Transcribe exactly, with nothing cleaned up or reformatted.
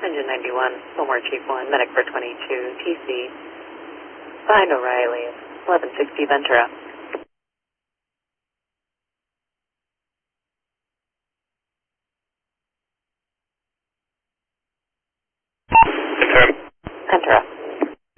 Engine ninety-one, Fillmore Chief one, Medic for twenty-two, T C. Find O'Reilly, eleven sixty Ventura. Confirm. Ventura.